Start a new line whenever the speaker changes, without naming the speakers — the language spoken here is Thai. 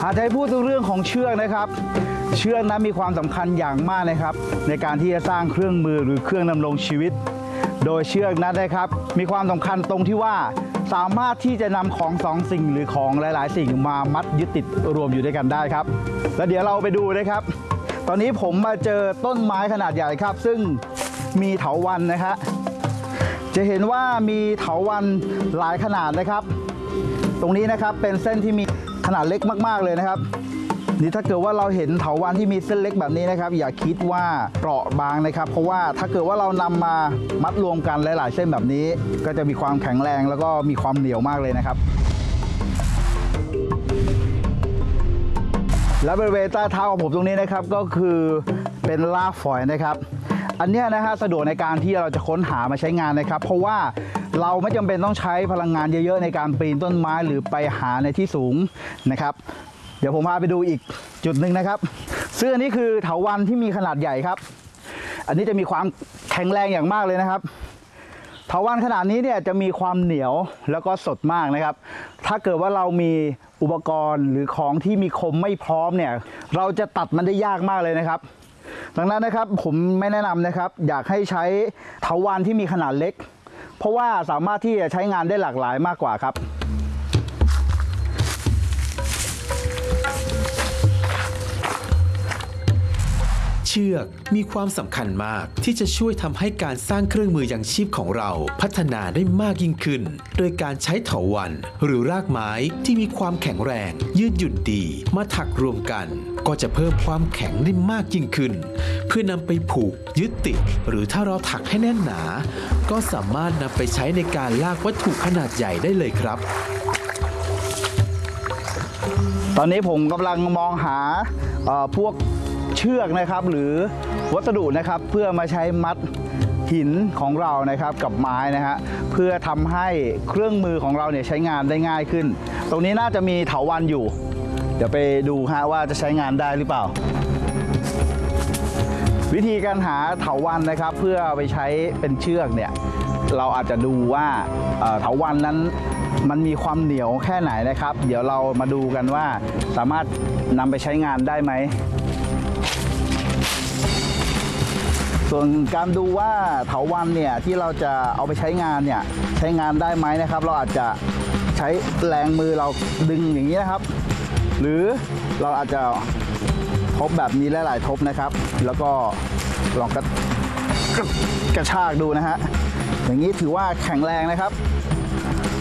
จะให้พูดถึงเรื่องของเชือกนะครับเชือกนั้นมีความสำคัญอย่างมากนะครับในการที่จะสร้างเครื่องมือหรือเครื่องดำรงชีวิตโดยเชือกนั้นนะครับมีความสำคัญตรงที่ว่าสามารถที่จะนำของสองสิ่งหรือของหลายๆสิ่งมามัดยึดติดรวมอยู่ด้วยกันได้ครับแล้วเดี๋ยวเราไปดูนะครับตอนนี้ผมมาเจอต้นไม้ขนาดใหญ่ครับซึ่งมีเถาวัลย์นะฮะจะเห็นว่ามีเถาวัลย์หลายขนาดนะครับตรงนี้นะครับเป็นเส้นที่มีขนาดเล็กมากๆเลยนะครับนี่ถ้าเกิดว่าเราเห็นเถาวัลย์ที่มีเส้นเล็กแบบนี้นะครับอย่าคิดว่าเปราะบางนะครับเพราะว่าถ้าเกิดว่าเรานำมามัดรวมกันหลายๆเส้นแบบนี้ก็จะมีความแข็งแรงแล้วก็มีความเหนียวมากเลยนะครับและบริเวณใต้เท้าของผมตรงนี้นะครับก็คือเป็นรากฝอยนะครับอันนี้นะฮะสะดวกในการที่เราจะค้นหามาใช้งานนะครับเพราะว่าเราไม่จำเป็นต้องใช้พลังงานเยอะๆในการปีนต้นไม้หรือไปหาในที่สูงนะครับเดี๋ยวผมพาไปดูอีกจุดหนึ่งนะครับซึ่งอันนี้คือเถาวัลย์ที่มีขนาดใหญ่ครับอันนี้จะมีความแข็งแรงอย่างมากเลยนะครับเถาวัลย์ขนาดนี้เนี่ยจะมีความเหนียวแล้วก็สดมากนะครับถ้าเกิดว่าเรามีอุปกรณ์หรือของที่มีคมไม่พร้อมเนี่ยเราจะตัดมันได้ยากมากเลยนะครับดังนั้นนะครับผมไม่แนะนำนะครับอยากให้ใช้เถาวัลย์ที่มีขนาดเล็กเพราะว่าสามารถที่จะใช้งานได้หลากหลายมากกว่าครับ
เชือกมีความสำคัญมากที่จะช่วยทำให้การสร้างเครื่องมือยังชีพของเราพัฒนาได้มากยิ่งขึ้นโดยการใช้เถาวัลย์หรือรากไม้ที่มีความแข็งแรงยืดหยุ่นดีมาถักรวมกันก็จะเพิ่มความแข็งได้มากยิ่งขึ้นเพื่อนำไปผูกยึดติดหรือถ้าเราถักให้แน่นหนาก็สามารถนำไปใช้ในการลากวัตถุขนาดใหญ่ได้เลยครับ
ตอนนี้ผมกำลังมองหาพวกเชือกนะครับหรือวัสดุนะครับเพื่อมาใช้มัดหินของเรานะครับกับไม้นะฮะเพื่อทำให้เครื่องมือของเราเนี่ยใช้งานได้ง่ายขึ้นตรงนี้น่าจะมีเถาวัลย์อยู่เดี๋ยวไปดูฮะว่าจะใช้งานได้หรือเปล่าวิธีการหาเถาวัลย์นะครับเพื่อไปใช้เป็นเชือกเนี่ยเราอาจจะดูว่าเถาวัลย์นั้นมันมีความเหนียวแค่ไหนนะครับเดี๋ยวเรามาดูกันว่าสามารถนำไปใช้งานได้ไหมส่วนการดูว่าเถาวัลย์เนี่ยที่เราจะเอาไปใช้งานเนี่ยใช้งานได้ไหมนะครับเราอาจจะใช้แรงมือเราดึงอย่างนี้นะครับหรือเราอาจจะทบแบบนี้หลายๆทบนะครับแล้วก็ลองกระชากดูนะฮะอย่างนี้ถือว่าแข็งแรงนะครับ